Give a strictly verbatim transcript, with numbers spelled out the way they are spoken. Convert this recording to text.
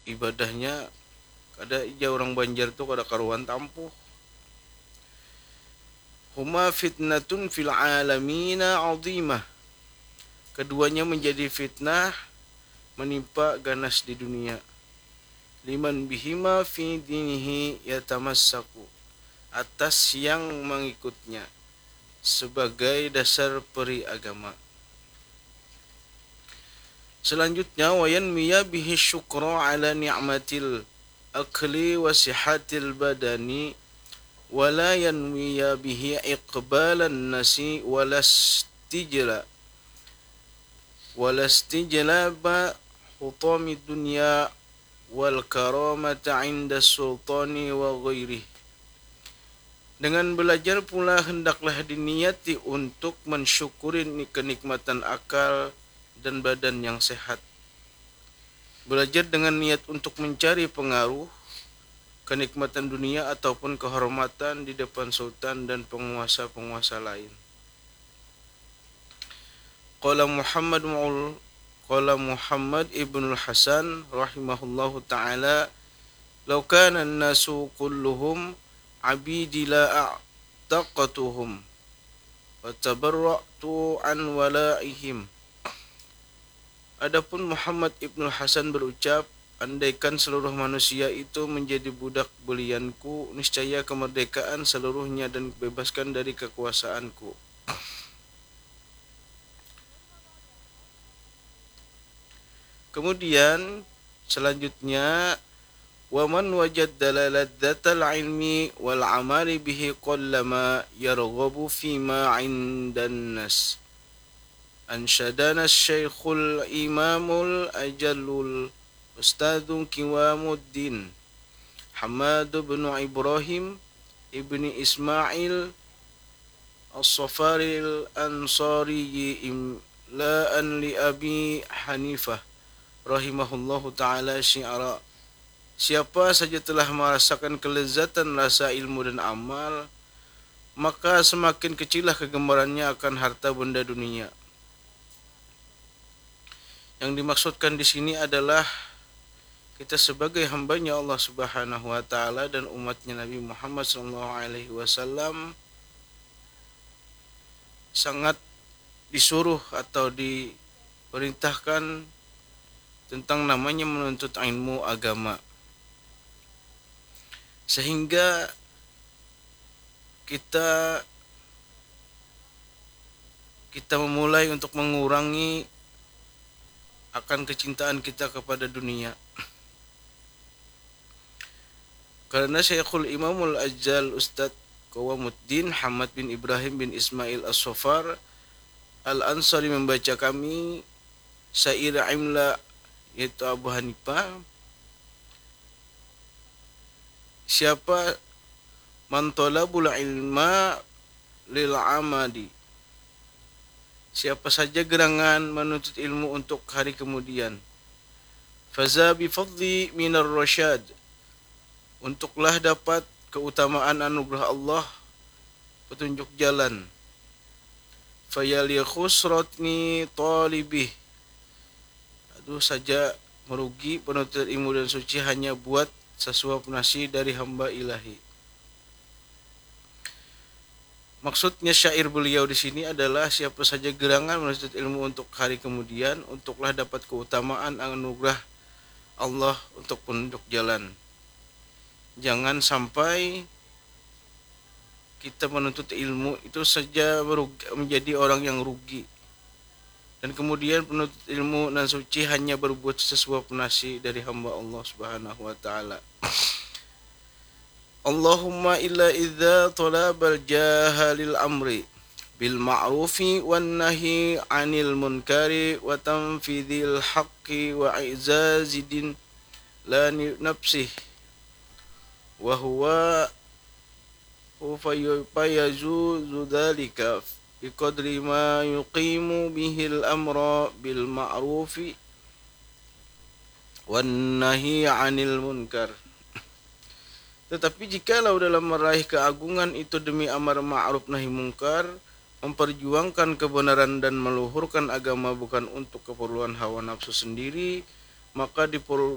ibadahnya kada ija orang Banjar tuh kada karuan tampuh. Huma fitnatun fil alamina azimah. Keduanya menjadi fitnah menimpa ganas di dunia. Liman bihima fi dinihi yatamassaku. Atas yang mengikutnya sebagai dasar peri agama. Selanjutnya wayan miya bihi syukra ala ni'matil akli wa sihatil badani wala yanwiya bihi iqbalan nasi walastijla walastijlaba hutami dunya wal karamata inda sultani wa ghairih. Dengan belajar pula hendaklah diniati untuk mensyukuri kenikmatan akal dan badan yang sehat. Belajar dengan niat untuk mencari pengaruh kenikmatan dunia ataupun kehormatan di depan sultan dan penguasa-penguasa lain. Qala Muhammad Maul Qala Muhammad ibnul Hasan rahimahullahu ta'ala, law kana an-nasu kulluhum abidi la a'taqatuhum wa tabarra'tu an wala'ihim. Adapun Muhammad ibnul Hasan berucap, andaikan seluruh manusia itu menjadi budak belianku, niscaya kemerdekaan seluruhnya dan bebaskan dari kekuasaanku. Kemudian selanjutnya, wa man wajadda ladzatal ilmi wal amali bihi qallama yarghabu fima 'indan nas. Ansyadana Syekhul Imamul Ajallul Ustadzu Qiwamuddin Hamad bin Ibrahim ibni Ismail As-Safaril Ansari imla'an li Abi Hanifah rahimahullahu ta'ala syi'ara. Siapa saja telah merasakan kelezatan rasa ilmu dan amal, maka semakin kecillah kegemarannya akan harta benda dunia. Yang dimaksudkan di sini adalah kita sebagai hambanya Allah Subhanahu wa taala dan umatnya Nabi Muhammad sallallahu alaihi wasallam sangat disuruh atau diperintahkan tentang namanya menuntut ilmu agama. Sehingga kita kita memulai untuk mengurangi akan kecintaan kita kepada dunia. Karena Syekhul Imamul Ajal Ustadz Qiwamuddin Hamad bin Ibrahim bin Ismail As-Safar Al-Ansari membaca kami syair imla, yaitu Abu Hanifah, siapa man talabul ilma lil amadi, siapa saja gerangan menuntut ilmu untuk hari kemudian, faza bi fadli minar rasyad, untuklah dapat keutamaan anugerah Allah, petunjuk jalan, fayali khusratni talibih, aduh saja merugi penuntut ilmu dan suci hanya buat sesuap nasi dari hamba ilahi. Maksudnya syair beliau di sini adalah siapa saja gerangan menuntut ilmu untuk hari kemudian, untuklah dapat keutamaan anugerah Allah untuk petunjuk jalan. Jangan sampai kita menuntut ilmu itu saja merugi, menjadi orang yang rugi, dan kemudian penuntut ilmu dan suci hanya berbuat sesuap nasi dari hamba Allah Subhanahu wa taala. Allahumma illa idza talabal jahalil amri bil ma'rufi wan nahi 'anil munkari wa tanfidhil haqqi wa i'zazidin la nafsih wa huwa fayajuzu dzalika biqadri ma yuqimu bihil amra bil ma'rufi wan nahi 'anil munkar. Tetapi jikalau dalam meraih keagungan itu demi amar ma'ruf nahi mungkar, memperjuangkan kebenaran dan meluhurkan agama bukan untuk keperluan hawa nafsu sendiri, maka